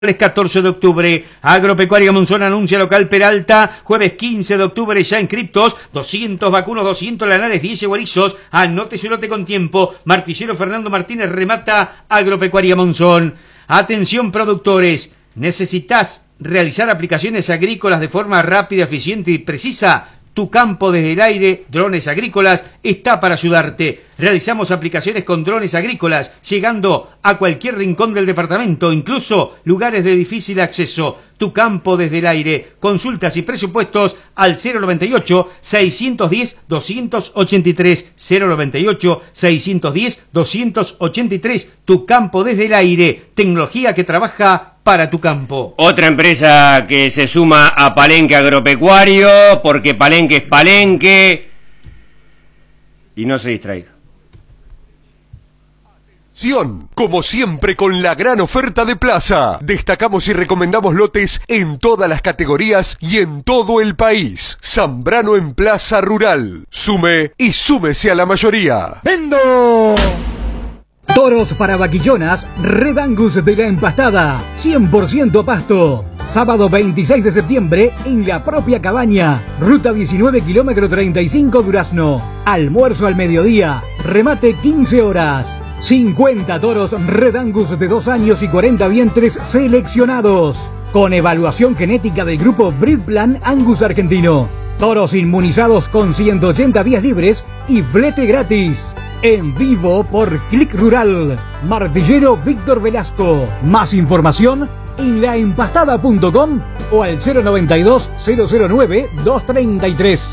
14 de octubre, Agropecuaria Monzón anuncia local Peralta, jueves 15 de octubre ya inscriptos, 200 vacunos, 200 lanares, 10 guarizos, anote su lote con tiempo, Martillero Fernando Martínez remata Agropecuaria Monzón. Atención productores, ¿necesitas realizar aplicaciones agrícolas de forma rápida, eficiente y precisa? Tu campo desde el aire, drones agrícolas, está para ayudarte. Realizamos aplicaciones con drones agrícolas, llegando a cualquier rincón del departamento, incluso lugares de difícil acceso. Tu campo desde el aire. Consultas y presupuestos al 098-610-283. 098-610-283. Tu campo desde el aire. Tecnología que trabaja para tu campo. Otra empresa que se suma a Palenque Agropecuario, porque Palenque es Palenque. Y no se distraiga. Como siempre con la gran oferta de Plaza. Destacamos y recomendamos lotes en todas las categorías y en todo el país. Zambrano en Plaza Rural. Sume y súmese a la mayoría. ¡Vendo! Toros para vaquillonas, Red Angus de la Empastada, 100% pasto. Sábado 26 de septiembre en la propia cabaña. Ruta 19, kilómetro 35 Durazno. Almuerzo al mediodía. Remate 15 horas. 50 toros Red Angus de 2 años y 40 vientres seleccionados. Con evaluación genética del grupo Breedplan Angus argentino. Toros inmunizados con 180 días libres y flete gratis. En vivo por Click Rural. Martillero Víctor Velasco. Más información en laempastada.com o al 092-009-233.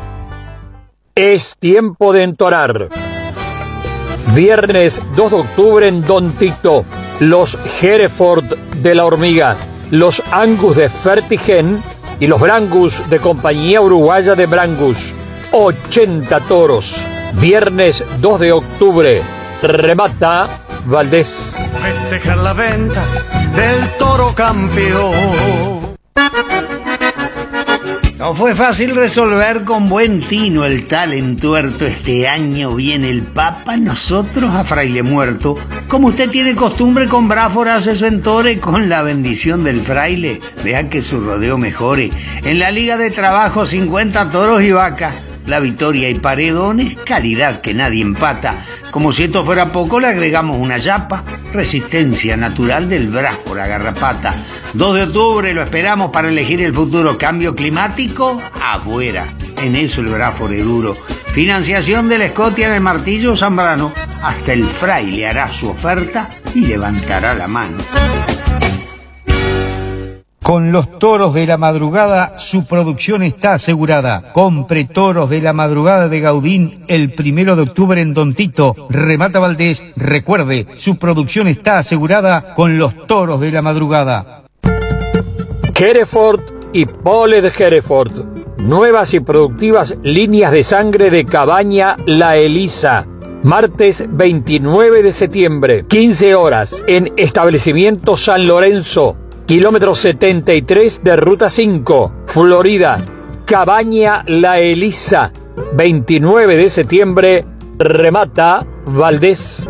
Es tiempo de entonar. Viernes 2 de octubre en Don Tito, los Hereford de la Hormiga, los Angus de Fertigen y los Brangus de Compañía Uruguaya de Brangus. 80 toros. Viernes 2 de octubre. Remata Valdés. Festejar la venta del toro campeón. No fue fácil resolver con buen tino el tal entuerto. Este año viene el Papa, nosotros a Fraile Muerto. Como usted tiene costumbre, con Bráfora hace su entore. Con la bendición del fraile, vea que su rodeo mejore. En la liga de trabajo, 50 toros y vacas. La victoria y paredones, calidad que nadie empata. Como si esto fuera poco, le agregamos una yapa. Resistencia natural del Bráfora Garrapata. 2 de octubre lo esperamos para elegir el futuro. Cambio climático, afuera. En eso el Bráfora es duro. Financiación del Scotia en el Martillo Zambrano. Hasta el fraile hará su oferta y levantará la mano. Con los toros de la madrugada, su producción está asegurada. Compre toros de la madrugada de Gaudín el 1 de octubre en Don Tito. Remata Valdés. Recuerde, su producción está asegurada con los toros de la madrugada. Hereford y Pole de Hereford. Nuevas y productivas líneas de sangre de Cabaña La Elisa. Martes 29 de septiembre, 15 horas, en Establecimiento San Lorenzo. Kilómetro 73 de Ruta 5, Florida. Cabaña La Elisa, 29 de septiembre, remata Valdés.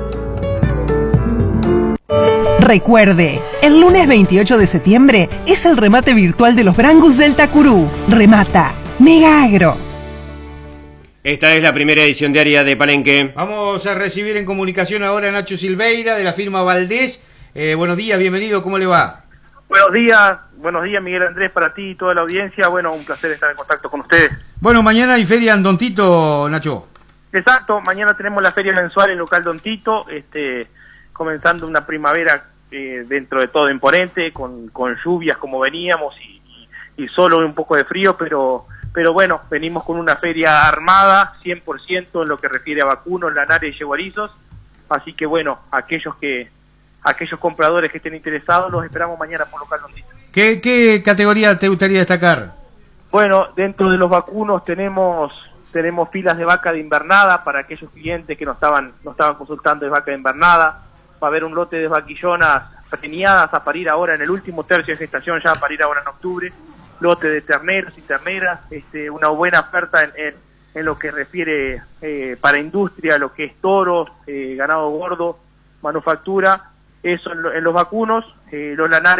Recuerde, el lunes 28 de septiembre es el remate virtual de los Brangus del Tacurú. Remata Mega Agro. Esta es la primera edición diaria de Palenque. Vamos a recibir en comunicación ahora a Nacho Silveira de la firma Valdés. Buenos días, bienvenido, ¿cómo le va? Buenos días Miguel Andrés, para ti y toda la audiencia. Bueno, un placer estar en contacto con ustedes. Bueno, mañana hay feria en Don Tito, Nacho. Exacto, mañana tenemos la feria mensual en local Don Tito, comenzando una primavera dentro de todo imponente, con lluvias como veníamos y solo un poco de frío, pero bueno, venimos con una feria armada, 100% en lo que refiere a vacunos, lanares y yeguarizos, así que bueno, aquellos compradores que estén interesados, los esperamos mañana por local Don Tito. ¿Qué categoría te gustaría destacar? Bueno, dentro de los vacunos tenemos filas de vaca de invernada para aquellos clientes que nos estaban consultando de vaca de invernada. Va a haber un lote de vaquillonas preñadas a parir ahora en el último tercio de gestación, ya a parir ahora en octubre. Lote de terneros y terneras, una buena oferta en lo que refiere para industria, lo que es toros, ganado gordo, manufactura. Eso en los vacunos, los lanares